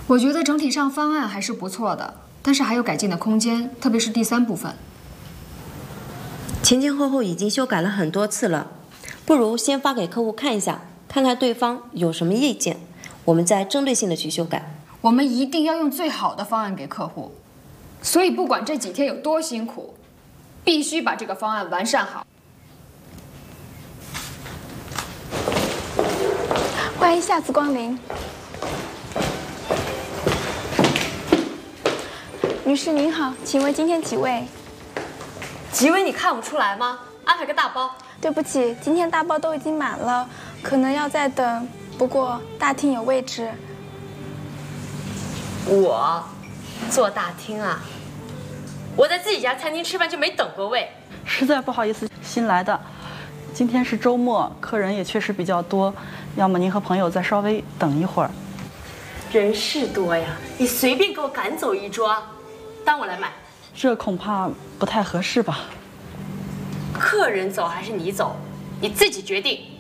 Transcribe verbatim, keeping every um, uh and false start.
我觉得整体上方案还是不错的，但是还有改进的空间，特别是第三部分。 前前后后已经修改了很多次了，不如先发给客户看一下，看看对方有什么意见，我们再针对性的去修改。 我们一定要用最好的方案给客户，所以不管这几天有多辛苦，必须把这个方案完善好。 欢迎下次光临。女士您好，请问今天几位？ 几位你看不出来吗？安排个大包。 对不起，今天大包都已经满了，可能要再等。不过大厅有位置。 我坐大厅啊？我在自己家餐厅吃饭就没等过位。 实在不好意思，新来的。今天是周末，客人也确实比较多，要么您和朋友再稍微等一会儿。 人是多呀，你随便给我赶走一桌，当我来买。 这恐怕不太合适吧？ 客人走还是你走，你自己决定。